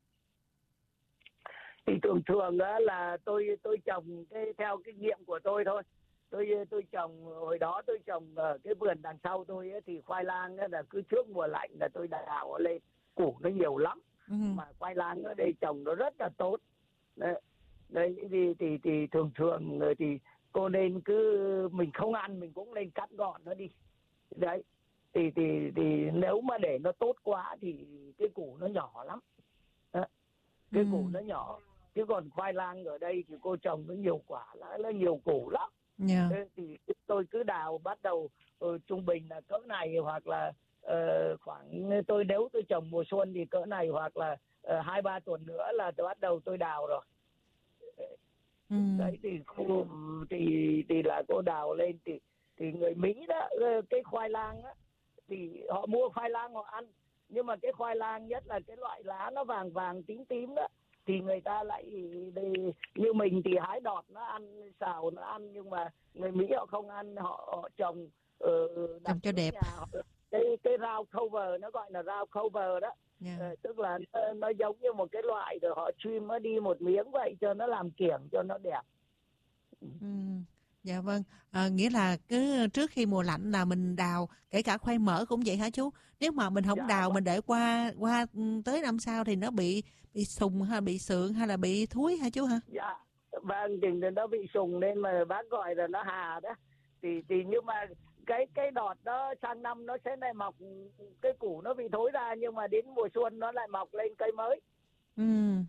Thì thường thường đó là tôi tôi trồng cái theo kinh nghiệm của tôi thôi. Tôi tôi trồng hồi đó tôi trồng ở cái vườn đằng sau tôi ấy, thì khoai lang ấy là cứ trước mùa lạnh là tôi đào nó lên, củ nó nhiều lắm. Ừ. Mà khoai lang ở đây trồng nó rất là tốt. Đấy, đấy thì, thì thì thường thường thì cô nên cứ mình không ăn mình cũng nên cắt gọn nó đi. Đấy thì thì thì nếu mà để nó tốt quá thì cái củ nó nhỏ lắm. Đó. Cái Ừ. củ nó nhỏ, chứ còn khoai lang ở đây thì cô trồng nó nhiều quả, nó, nó nhiều củ lắm. Yeah. Thế thì tôi cứ đào bắt đầu uh, trung bình là cỡ này, hoặc là uh, khoảng tôi nếu tôi trồng mùa xuân thì cỡ này, hoặc là uh, hai ba tuần nữa là tôi bắt đầu tôi đào rồi. Ừ. Đấy thì cô thì thì là cô đào lên thì thì người Mỹ đó, cái khoai lang á thì họ mua khoai lang họ ăn, nhưng mà cái khoai lang nhất là cái loại lá nó vàng vàng tím tím đó thì người ta lại đi, như mình thì hái đọt nó ăn, xào nó ăn, nhưng mà người Mỹ họ không ăn, họ, họ trồng uh, Trồng cho đẹp. nhà họ, cái cái rau cover, nó gọi là rau cover đó. Yeah. Uh, tức là nó, nó giống như một cái loại rồi họ trim nó đi một miếng vậy cho nó làm kiểng cho nó đẹp. Ừ. Dạ vâng, à, nghĩa là cứ trước khi mùa lạnh là mình đào, kể cả khoai mỡ cũng vậy hả chú? Nếu mà mình không Dạ, đào, vâng. mình để qua qua tới năm sau thì nó bị bị sùng hay bị sượng hay là bị thúi hả chú hả? Dạ, vâng, thì nó bị sùng nên mà bác gọi là nó hà đó. Thì thì nhưng mà cái cái đọt đó sang năm nó sẽ lại mọc, cái củ nó bị thối ra, nhưng mà đến mùa xuân nó lại mọc lên cây mới. Ừ.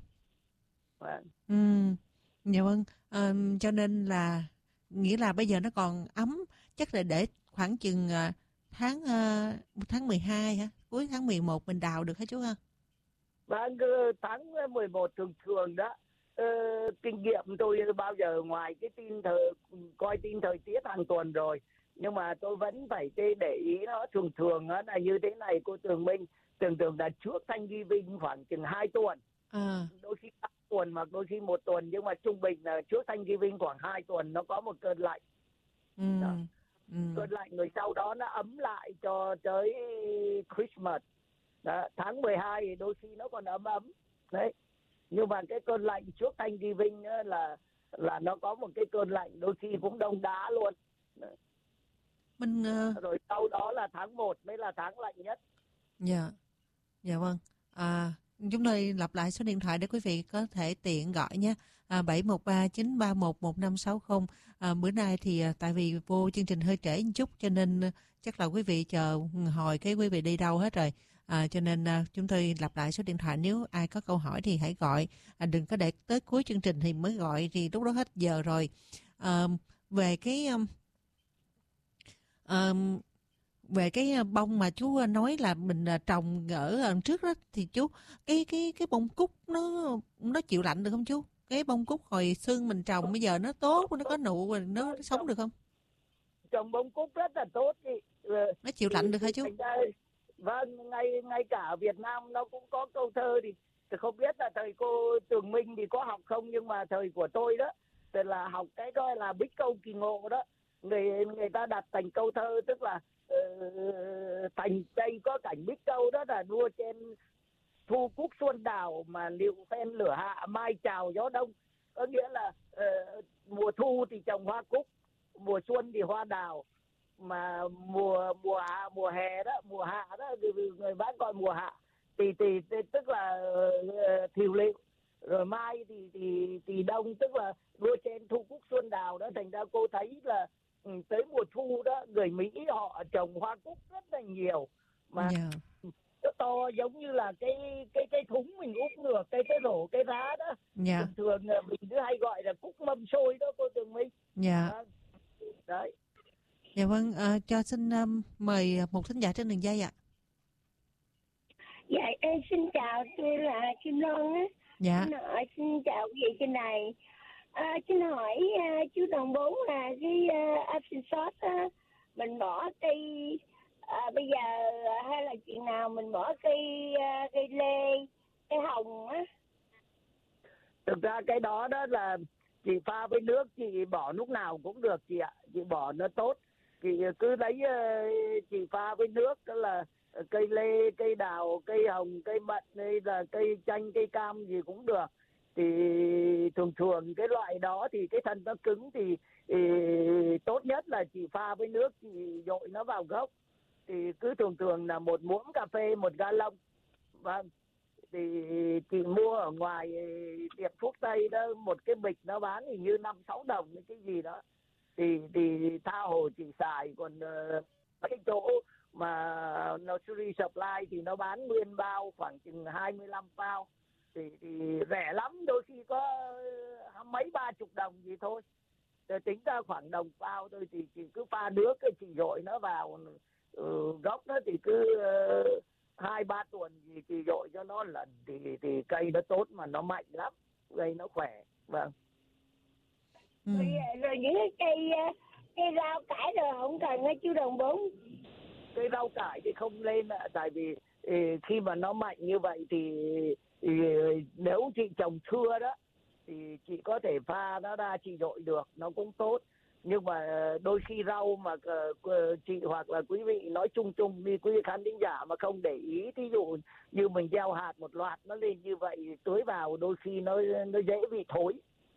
Vâng. Ừ. Dạ vâng, à, cho nên là nghĩa là bây giờ nó còn ấm, chắc là để khoảng chừng à, tháng à, tháng mười hai hả? Cuối tháng mười một mình đào được hả chú ha? Vâng, tháng mười một thường thường đó. Ờ, kinh nghiệm tôi bao giờ ngoài cái tin thời coi tin thời tiết hàng tuần rồi, nhưng mà tôi vẫn phải để ý nó. Thường thường nó là như thế này cô Tường Minh, thường thường là trước Thanksgiving khoảng chừng hai tuần, À. đôi khi ba tuần hoặc đôi khi một tuần, nhưng mà trung bình là trước Thanksgiving khoảng hai tuần nó có một cơn lạnh. Ừ. Đó. Ừ. Cơn lạnh rồi sau đó nó ấm lại cho tới Christmas. Đó. Tháng mười hai thì đôi khi nó còn ấm ấm đấy, nhưng mà cái cơn lạnh trước Thanksgiving là là nó có một cái cơn lạnh đôi khi cũng đông đá luôn. Đấy. Mình uh... rồi sau đó là tháng một mới là tháng lạnh nhất. Dạ, dạ vâng. À, chúng tôi lặp lại số điện thoại để quý vị có thể tiện gọi nhé. À, bảy một ba chín ba một một năm sáu không. À, bữa nay thì à, tại vì vô chương trình hơi trễ một chút cho nên à, chắc là quý vị chờ hồi cái quý vị đi đâu hết rồi. À, cho nên à, chúng tôi lặp lại số điện thoại, nếu ai có câu hỏi thì hãy gọi. À, đừng có để tới cuối chương trình thì mới gọi, thì lúc đó hết giờ rồi. À, về cái um, um, về cái bông mà chú nói là mình trồng ở trước đó, thì chú cái cái cái bông cúc nó nó chịu lạnh được không chú? Cái bông cúc hồi xương mình trồng bây giờ nó tốt, nó có nụ rồi nó sống được không? Trồng bông cúc rất là tốt chị. Nó chịu lạnh được hả chú? Vâng, ngay ngay cả ở Việt Nam nó cũng có câu thơ, thì, thì không biết là thời cô Tường Minh thì có học không, nhưng mà thời của tôi đó thì là học cái gọi là bích câu kỳ ngộ đó, người người ta đặt thành câu thơ, tức là uh, thành cây có cảnh bích câu đó là đua trên thu cúc xuân đào, mà liệu phen lửa hạ mai chào gió đông. Có nghĩa là uh, mùa thu thì trồng hoa cúc, mùa xuân thì hoa đào, mà mùa mùa hạ, mùa hè đó, mùa hạ đó người bác gọi mùa hạ thì, thì, thì tức là uh, thiều liệu, rồi mai thì thì thì đông, tức là đua trên thu cúc xuân đào đó. Thành ra cô thấy là ừ, tới mùa thu đó người Mỹ họ trồng hoa cúc rất là nhiều, mà yeah. to to giống như là cái cái cái thúng mình úp ngược cái cái rổ cái giá đó. Dạ. Thường thường là mình cứ hay gọi là cúc mâm xôi đó cô Tường Minh. Dạ. Đó. Đấy. Dạ vâng, à, cho xin um, mời một thính giả trên đường dây ạ. Dạ em xin chào, tôi là Kim Loan á. Dạ. Xin, hỏi, xin chào quý vị trên này. À, xin hỏi à, chú Đồng Bốn là cái uh, Epsom salt á, mình bỏ cây à, bây giờ hay là chuyện nào mình bỏ cây uh, cây lê, cây hồng á? Thực ra cái đó đó là chị pha với nước, chị bỏ lúc nào cũng được chị ạ, chị bỏ nó tốt. Chị cứ lấy chị pha với nước, đó là cây lê, cây đào, cây hồng, cây mận hay là cây chanh, cây cam gì cũng được. Thì thường thường cái loại đó thì cái thân nó cứng thì, thì tốt nhất là chị pha với nước, chị dội nó vào gốc. Thì cứ thường thường là một muỗng cà phê một ga lông. Vâng. Thì chị mua ở ngoài tiệm thuốc tây đó, một cái bịch nó bán hình như năm sáu đồng cái gì đó. Thì thì tha hồ chị xài, còn uh, cái chỗ mà Nursery Supply thì nó bán nguyên bao khoảng chừng hai mươi lăm bao. Thì, thì rẻ lắm, đôi khi có mấy ba chục đồng gì thôi. Rồi tính ra khoảng đồng bao thôi, thì chị cứ pha nước, chị dội nó vào uh, gốc nó thì cứ uh, hai ba tuần gì thì dội cho nó lần thì thì cây nó tốt mà nó mạnh lắm, cây nó khỏe. Vâng. Ừ. Rồi, rồi những cái cây cây rau cải rồi không cần á chú Đồng Bốn? Cây rau cải thì không lên ạ, tại vì khi mà nó mạnh như vậy thì, thì nếu chị trồng thưa đó thì chị có thể pha nó ra chị dội được, nó cũng tốt. Nhưng mà đôi khi rau mà chị hoặc là quý vị nói chung chung đi, quý vị khán thính giả mà không để ý, thí dụ như mình gieo hạt một loạt nó lên như vậy, tưới vào đôi khi nó nó dễ bị thối,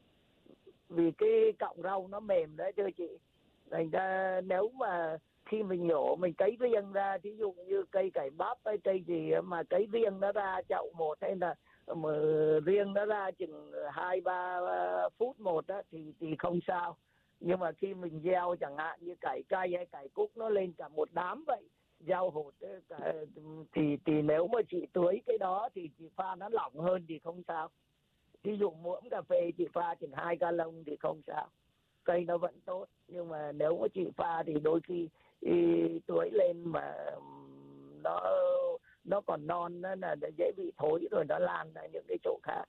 vì cái cọng rau nó mềm đấy thưa chị. Thành ra nếu mà khi mình nhổ mình cấy riêng ra, thí dụ như cây cải bắp hay cây gì mà cấy riêng nó ra chậu một, hay là mà riêng nó ra chừng hai ba phút một đó, thì thì không sao. Nhưng mà khi mình gieo chẳng hạn như cải cay hay cải cúc nó lên cả một đám vậy, gieo hột thì thì nếu mà chị tưới cái đó thì chị pha nó lỏng hơn thì không sao. Ví dụ muỗng cà phê chị pha chừng hai ga lông thì không sao, cây nó vẫn tốt. Nhưng mà nếu mà chị pha thì đôi khi thì tưới lên mà nó nó còn non, nó là dễ bị thối rồi nó lan ra những cái chỗ khác.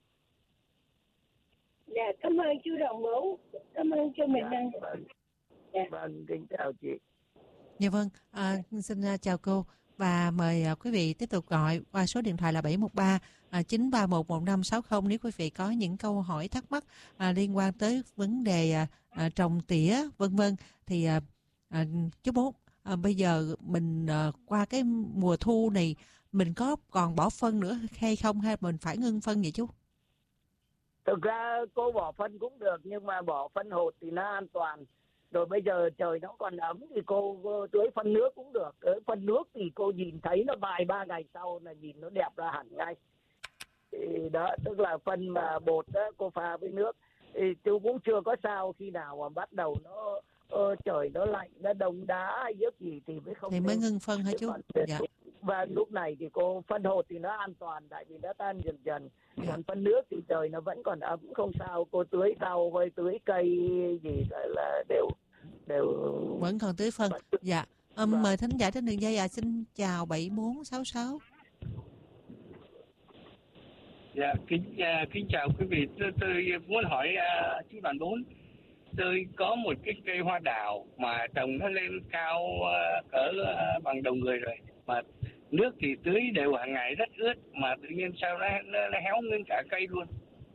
Dạ, cảm ơn chú Đồng Bốn, cảm ơn chú Minh Đăng. Dạ, vâng. Dạ. Vâng, kính chào chị. Dạ vâng, à, xin chào cô và mời quý vị tiếp tục gọi qua số điện thoại là bảy một ba chín ba một một năm sáu không nếu quý vị có những câu hỏi thắc mắc à, liên quan tới vấn đề à, à, trồng tỉa vân vân. Thì à, à, chú Bốn, à, bây giờ mình à, qua cái mùa thu này mình có còn bỏ phân nữa hay không, hay mình phải ngưng phân vậy chú? Thực ra cô bỏ phân cũng được, nhưng mà bỏ phân hột thì nó an toàn. Rồi bây giờ trời nó còn ấm thì cô, cô tưới phân nước cũng được. Phân nước thì cô nhìn thấy nó vài ba ngày sau là nhìn nó đẹp ra hẳn ngay. Thì đó, tức là phân mà bột đó, cô pha với nước. Thì chú cũng chưa có sao, khi nào mà bắt đầu nó ờ, trời nó lạnh, nó đông đá hay giấc gì thì mới không thì mới ngưng phân hả chú? Dạ. Và lúc này thì cô phân hột thì nó an toàn, tại vì nó tan dần dần. Dạ. Còn phân nước thì trời nó vẫn còn ấm, không sao. Cô tưới rau với tưới cây gì là đều đều vẫn còn tưới phân. Dạ. Um, vâng. Mời thính giả trên đường dây. À, xin chào bảy bốn sáu sáu. Dạ, kính uh, kính chào quý vị. Tôi, tôi muốn hỏi uh, chú Đoàn Bốn. Tôi có một cái cây hoa đào mà trồng nó lên cao uh, cỡ uh, bằng đầu người rồi, mà nước thì tưới đều hàng ngày rất ướt, mà tự nhiên sao nó, nó, nó héo nguyên cả cây luôn.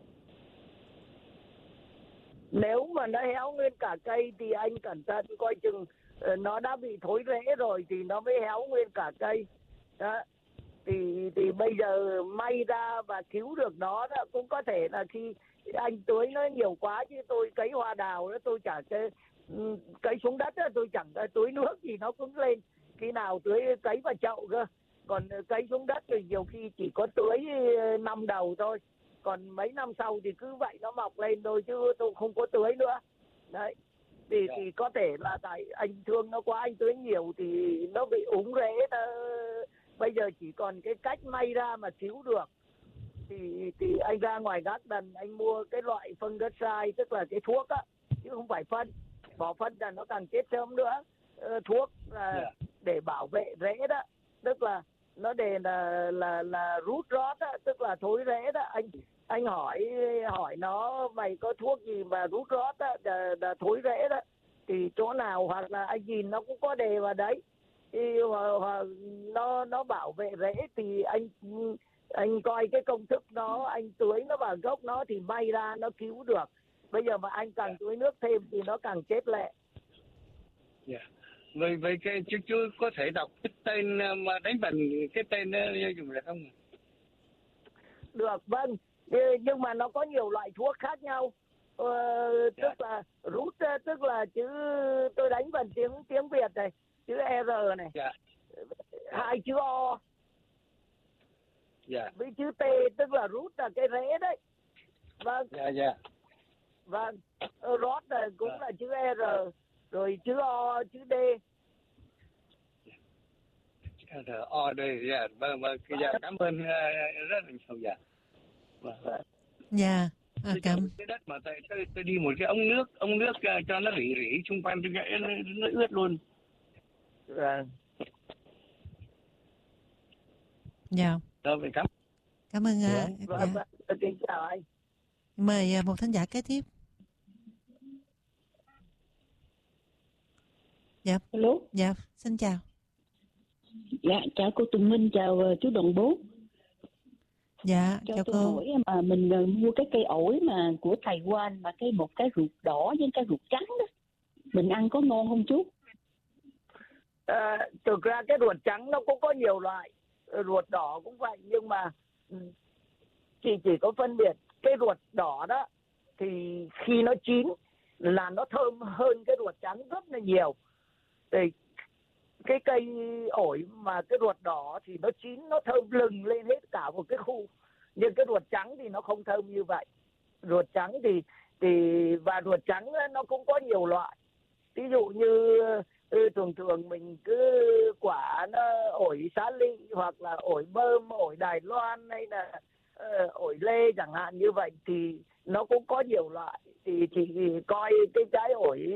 Nếu mà nó héo nguyên cả cây thì anh cẩn thận coi chừng nó đã bị thối rễ rồi thì nó mới héo nguyên cả cây. Đó. Thì thì bây giờ may ra và cứu được nó đó, cũng có thể là khi anh tưới nó nhiều quá, chứ tôi cấy hoa đào đó tôi chả cái cấy xuống đất đó, tôi chẳng tưới nước thì nó cũng lên. Khi nào tưới cấy vào chậu cơ, còn cấy xuống đất thì nhiều khi chỉ có tưới năm đầu thôi, còn mấy năm sau thì cứ vậy nó mọc lên thôi, chứ tôi không có tưới nữa. Đấy. Thì, thì có thể là tại anh thương nó quá, anh tưới nhiều thì nó bị úng rễ, nó, bây giờ chỉ còn cái cách may ra mà cứu được thì thì anh ra ngoài garden anh mua cái loại fungicide, tức là cái thuốc á, chứ không phải phân. Bỏ phân là nó càng chết sớm nữa. uh, thuốc là yeah. để bảo vệ rễ đó, tức là nó để là là là root rot á, tức là thối rễ đó. Anh anh hỏi hỏi nó mày có thuốc gì mà root rot á, là, là thối rễ đó, thì chỗ nào hoặc là anh nhìn nó cũng có đề vào đấy, thì hoặc, hoặc nó nó bảo vệ rễ thì anh anh coi cái công thức nó, anh tưới nó vào gốc nó thì may ra nó cứu được. Bây giờ mà anh càng tưới nước thêm thì nó càng chết lẹ. Yeah. Vậy vậy cái chú chú có thể đọc cái tên mà đánh vần cái tên dùng được không? Được, vâng. Nhưng mà nó có nhiều loại thuốc khác nhau. Ờ, yeah. Tức là root, tức là chữ tôi đánh vần tiếng tiếng Việt này, chữ R này, yeah. hai chữ O. Yeah. Với chữ T tức là root là cái rễ đấy. Vâng. Yeah, yeah. Vâng. Rot là cũng yeah. là chữ R, rồi chữ O, chữ D. R O D, yeah. Vâng, vâng. Dạ, cảm ơn uh, rất là nhiều. Dạ. Vâng. Dạ. À, cảm. Cái đất mà tôi, tôi, tôi đi một cái ống nước, ống nước uh, cho nó rỉ rỉ xung quanh tôi gãy nó, nó ướt luôn. Vâng. Dạ. Rồi, cảm Cảm ơn. Dạ. Uh, vâng, dạ. Vâng, kính chào anh. Mời uh, một thính giả kế tiếp. Dạ. Hello. Dạ, xin chào. Dạ, chào cô Tùng Minh, chào uh, chú Đoàn Bố. Dạ, cho chào tôi cô. hỏi mà mình uh, mua cái cây ổi mà của Đài Loan mà cái một cái ruột đỏ với cái ruột trắng đó, mình ăn có ngon không chú? À, thực ra cái ruột trắng nó cũng có nhiều loại, ruột đỏ cũng vậy, nhưng mà chị chỉ có phân biệt cái ruột đỏ đó thì khi nó chín là nó thơm hơn cái ruột trắng rất là nhiều. Thì cái cây ổi mà cái ruột đỏ thì nó chín nó thơm lừng lên hết cả một cái khu, nhưng cái ruột trắng thì nó không thơm như vậy. Ruột trắng thì thì và ruột trắng nó cũng có nhiều loại. Ví dụ như ừ, thường thường mình cứ quả nó ổi xá ly hoặc là ổi bơm, ổi Đài Loan hay là uh, ổi lê chẳng hạn, như vậy thì nó cũng có nhiều loại. Thì chị coi cái trái ổi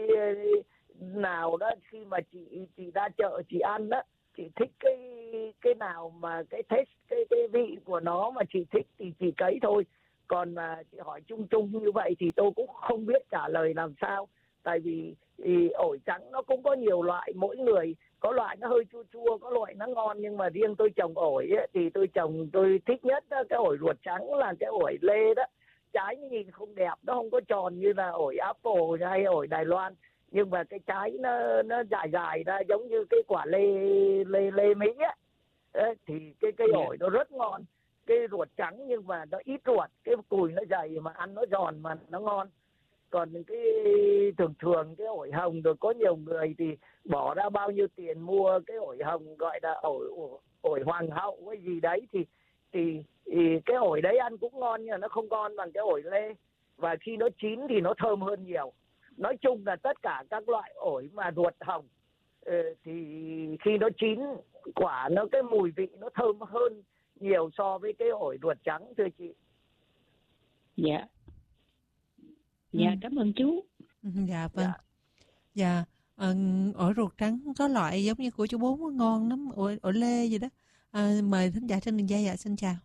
nào đó khi mà chị chị ra chợ chị ăn đó, chị thích cái cái nào mà cái taste, cái cái vị của nó mà chị thích thì chị cấy thôi. Còn mà chị hỏi chung chung như vậy thì tôi cũng không biết trả lời làm sao. Tại vì thì ổi trắng nó cũng có nhiều loại, mỗi người có loại nó hơi chua chua, có loại nó ngon. Nhưng mà riêng tôi trồng ổi ấy, thì tôi trồng tôi thích nhất đó, cái ổi ruột trắng là cái ổi lê đó. Trái nó nhìn không đẹp, nó không có tròn như là ổi Apple hay ổi Đài Loan, nhưng mà cái trái nó nó dài dài ra giống như cái quả lê lê lê Mỹ á. Đấy, thì cái cây ổi nó rất ngon. Cái ruột trắng nhưng mà nó ít ruột, cái cùi nó dày mà ăn nó giòn mà nó ngon. Còn cái thường thường cái ổi hồng rồi có nhiều người thì bỏ ra bao nhiêu tiền mua cái ổi hồng gọi là ổi ổi, ổi hoàng hậu cái gì đấy thì, thì thì cái ổi đấy ăn cũng ngon nhưng mà nó không ngon bằng cái ổi lê. Và khi nó chín thì nó thơm hơn nhiều. Nói chung là tất cả các loại ổi mà ruột hồng thì khi nó chín quả nó cái mùi vị nó thơm hơn nhiều so với cái ổi ruột trắng, thưa chị. Dạ. Dạ, ừ. Cảm ơn chú. Dạ, vâng. Dạ, dạ. À, ổi ruột trắng có loại giống như của chú Bốn ngon lắm, ổi, ổi lê gì đó. À, mời thính giả trên đường dây ạ, xin chào.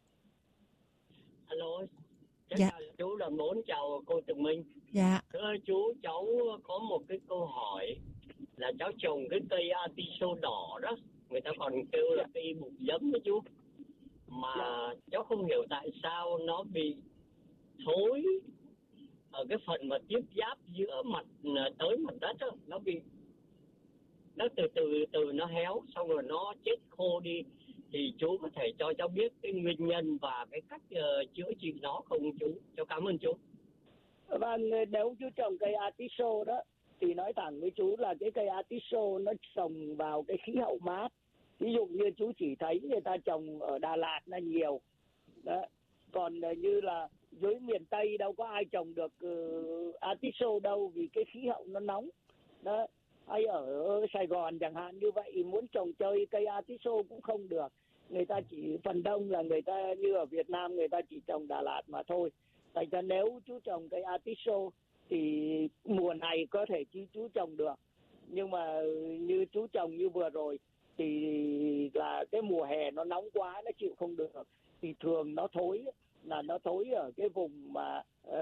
Alo, cháu dạ. chào chú Đoàn Bốn, chào cô Tùng Minh. Dạ. Thưa chú, cháu có một cái câu hỏi là cháu trồng cái cây atiso đỏ đó, người ta còn kêu là cây bụi giấm đó chú. Mà dạ. cháu không hiểu tại sao nó bị thối ở cái phần mà tiếp giáp giữa mặt tới mặt đất đó, nó bị nó từ từ từ nó héo xong rồi nó chết khô đi. Thì chú có thể cho cháu biết cái nguyên nhân và cái cách uh, chữa trị nó không chú? Cháu cảm ơn chú. Vâng, nếu chú trồng cây atiso đó thì nói thẳng với chú là cái cây atiso nó trồng vào cái khí hậu mát. Ví dụ như chú chỉ thấy người ta trồng ở Đà Lạt là nhiều đó. Còn như là dưới miền Tây đâu có ai trồng được uh, atiso đâu, vì cái khí hậu nó nóng đó. hay ở Sài Gòn chẳng hạn như vậy, muốn trồng chơi cây artichoke cũng không được. Người ta chỉ phần đông là người ta như ở Việt Nam người ta chỉ trồng Đà Lạt mà thôi. Thành ra nếu chú trồng cây artichoke thì mùa này có thể chú, chú trồng được. Nhưng mà như chú trồng như vừa rồi thì là cái mùa hè nó nóng quá, nó chịu không được. Thì thường nó thối, là nó thối ở cái vùng mà uh,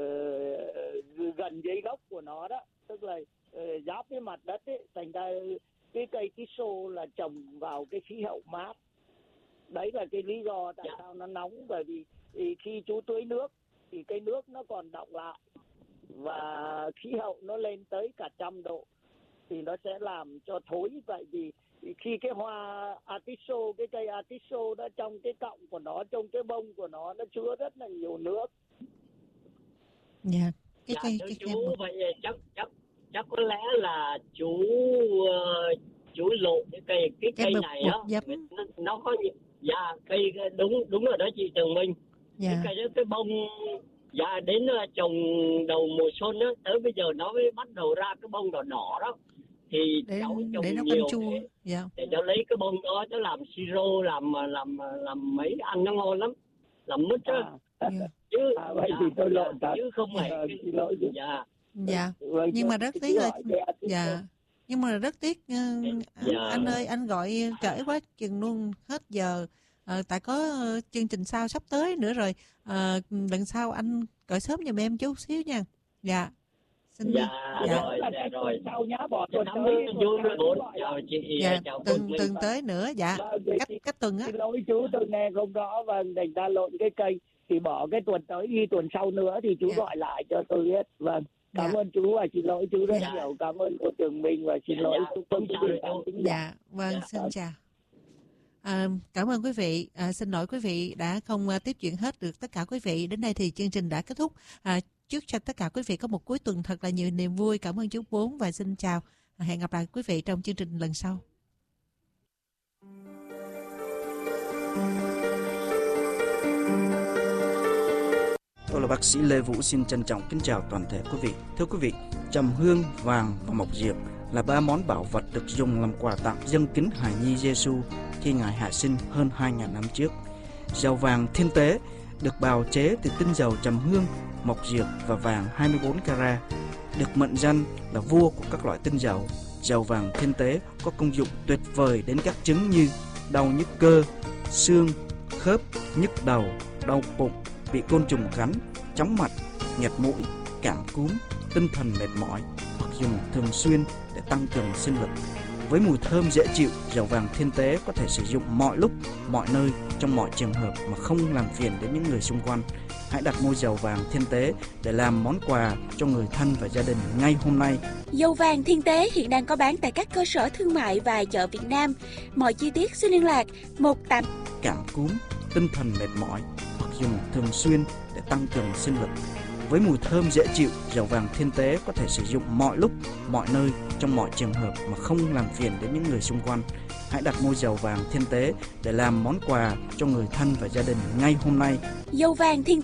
gần dưới gốc của nó đó. Tức là uh, giáp với mặt đất ấy. Thành ra cái cây tiso là trồng vào cái khí hậu mát. Đấy là cái lý do tại sao nó nóng. Bởi vì thì khi chú tưới nước thì cái nước nó còn đọng lại và khí hậu nó lên tới cả trăm độ thì nó sẽ làm cho thối. Vậy vì khi cái hoa artichoke, cái cây artichoke đó, trong cái cọng của nó, trong cái bông của nó nó chứa rất là nhiều nước. Dạ, cái dạ, cây thưa cái chú, cây vậy chắc chắc chắc có lẽ là chú uh, chú lộn cái cây cái, cái cây bột, này bột á, giấm. nó, nó có dạ cây đúng đúng rồi đó chị Tường Minh. Dạ. Cái cây đó, cái bông dạ đến uh, trồng đầu mùa xuân á, tới bây giờ nó mới bắt đầu ra cái bông đỏ đỏ đó. Thì để, cháu trồng để nó nhiều chua. để, Dạ. để cháu lấy cái bông đó cháu làm siro, làm làm làm mấy ăn nó ngon lắm, làm mứt á. À, Dạ. chứ à, vậy dạ, thì tôi lộn thật. Chứ không phải à, cái... lỗi chứ. Dạ. Dạ. Rồi, Nhưng mà rất tiếc là dạ. Thôi. Nhưng mà rất tiếc Dạ. anh ơi, anh gọi trễ quá chừng luôn hết giờ. À, tại có chương trình sau sắp tới nữa rồi. À, lần sau anh gọi sớm giùm em chút xíu nha. Dạ. Xin dạ, đi. Dạ. rồi, dạ, rồi. Sau nhá, bỏ tuần Cảm tới. ơn chú bốn. Chào chị, Dạ, chào tuần, Minh. tuần tới nữa. Dạ, Vâng, cách, cách tuần á. Xin lỗi chú, tôi nghe không rõ và thành ra lộn cái cây. Thì bỏ cái tuần tới, ghi tuần sau nữa thì chú dạ. gọi lại cho tôi biết. Vâng. Cảm dạ. ơn chú và xin lỗi chú rất dạ. nhiều. Cảm ơn cô Tường Minh và xin dạ, lỗi dạ. chú Công Dạ, Ty. Dạ, vâng, dạ. xin chào. À, cảm ơn quý vị. À, xin lỗi quý vị đã không uh, tiếp chuyện hết được tất cả quý vị. Đến đây thì chương trình đã kết thúc. À, chúc cho tất cả quý vị có một cuối tuần thật là nhiều niềm vui. Cảm ơn chú Bốn và xin chào. À, hẹn gặp lại quý vị trong chương trình lần sau. Tôi là bác sĩ Lê Vũ, xin trân trọng kính chào toàn thể quý vị. Thưa quý vị, trầm hương, vàng và mộc diệp là ba món bảo vật được dùng làm quà tặng dâng kính hài nhi Giêsu khi Ngài hạ sinh hơn hai nghìn năm trước. Dầu vàng thiên tế được bào chế từ tinh dầu trầm hương, mộc diệp và vàng hai mươi bốn carat, được mệnh danh là vua của các loại tinh dầu. Dầu vàng thiên tế có công dụng tuyệt vời đến các chứng như đau nhức cơ, xương, khớp, nhức đầu, đau bụng, bị côn trùng cắn, chóng mặt, nghẹt mũi, cảm cúm, tinh thần mệt mỏi, hoặc dùng thường xuyên để tăng cường sinh lực. Với mùi thơm dễ chịu, dầu vàng thiên tế có thể sử dụng mọi lúc, mọi nơi, trong mọi trường hợp mà không làm phiền đến những người xung quanh. Hãy đặt mua dầu vàng thiên tế để làm món quà cho người thân và gia đình ngay hôm nay. Dầu vàng thiên tế hiện đang có bán tại các cơ sở thương mại và chợ Việt Nam. Mọi chi tiết xin liên lạc một tám cảm cúm, tinh thần mệt mỏi, hoặc dùng thường xuyên để tăng cường sinh lực. Với mùi thơm dễ chịu, dầu vàng thiên tế có thể sử dụng mọi lúc, mọi nơi, trong mọi trường hợp mà không làm phiền đến những người xung quanh. Hãy đặt mua dầu vàng thiên tế để làm món quà cho người thân và gia đình ngay hôm nay. Dầu vàng thiên